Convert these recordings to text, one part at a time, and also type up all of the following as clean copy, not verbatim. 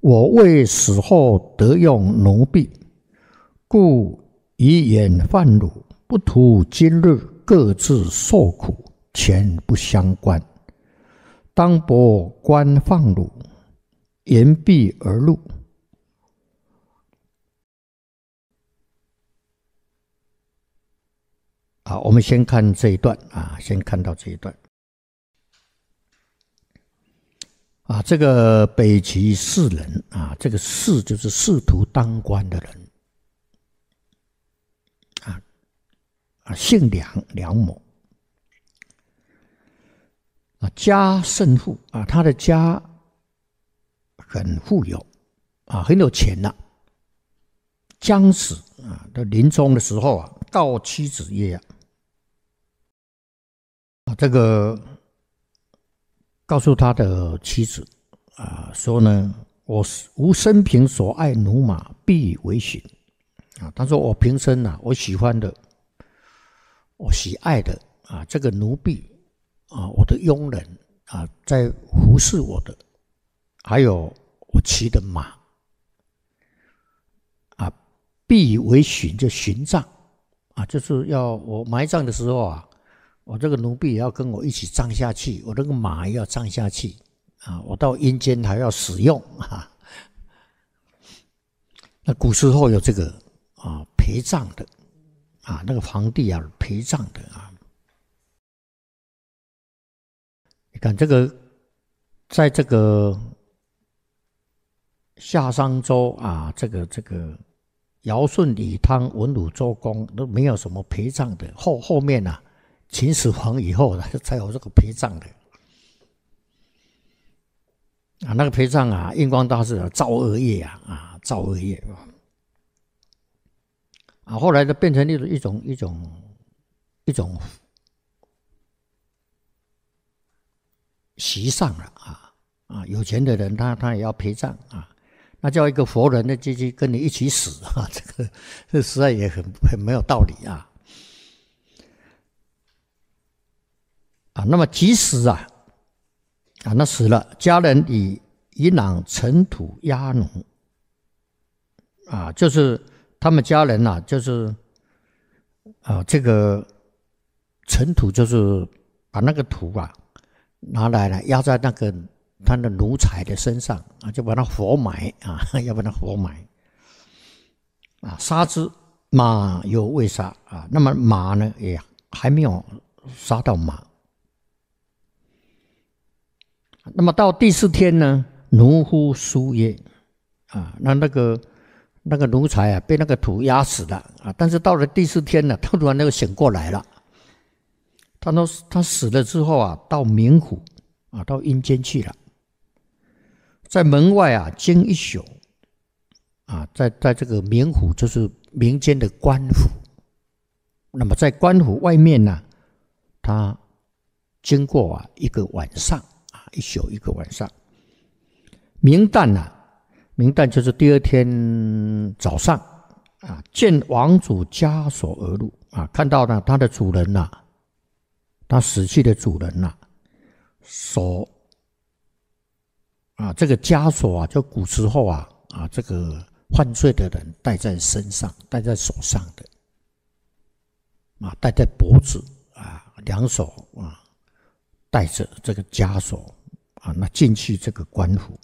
我为死后得用奴婢，故以眼犯辱，不图今日各自受苦，前不相关。当薄官放辱，言必而入。我们先看这一段先看到这一段。这个北齐士人这个士就是仕途当官的人姓梁，梁某家甚富他的家很富有很有钱将死的临终的时候告妻子曰这个告诉他的妻子说呢，我无生平所爱奴马，必以为殉他说我平生我喜欢的，我喜爱的这个奴婢我的佣人在服侍我的，还有我骑的马必以为殉，就殉葬就是要我埋葬的时候我这个奴婢也要跟我一起葬下去，我这个马也要葬下去我到阴间还要使用那古时候有这个陪葬的那个皇帝陪葬的你看这个，在这个夏商周这个尧舜禹汤文武周公都没有什么陪葬的，后面秦始皇以后才有这个陪葬的那个陪葬印光大师造恶业造恶业后来就变成一种习上了有钱的人他也要陪葬那叫一个佛人的去跟你一起死这实在也很没有道理那么即使那死了，家人以银囊尘土压奴就是他们家人就是这个尘土就是把那个土拿来压在那个他的奴才的身上就把他活埋要把他活埋杀之，马犹未杀那么马呢也还没有杀到马。那么到第4天呢，奴夫书曰那个奴才被那个土压死了但是到了第4天呢，他突然又醒过来了。他死了之后到冥府到阴间去了，在门外惊一宿在这个冥府就是民间的官府。那么在官府外面呢，他经过一个晚上一宿一个晚上。明旦就是第2天早上见王主枷锁而入看到呢他的主人他死去的主人手这个枷锁就古时候这个犯罪的人戴在身上戴在手上的戴在脖子2手戴着这个枷锁那进去这个官府。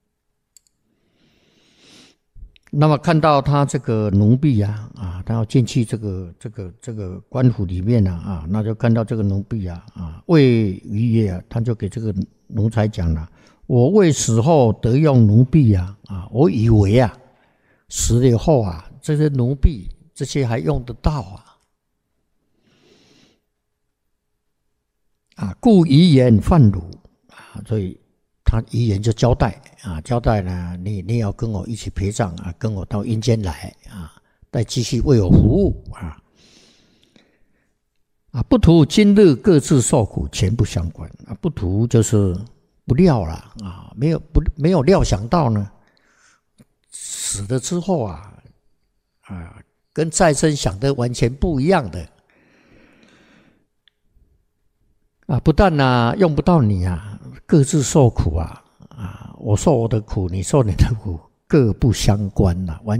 那么看到他这个奴婢他要进去这个官府里面那就看到这个奴婢谓于曰他就给这个奴才讲了，我为死后得用奴婢我以为死了以后这些奴婢这些还用得到故以言犯辱所以他遗言就交代呢，你也要跟我一起陪葬跟我到阴间来再继续为我服务不图今日各自受苦，前不相关不图就是不料了没有料想到呢，死了之后跟再生想的完全不一样的不但用不到你各自受苦我受我的苦，你受你的苦，各不相关了，完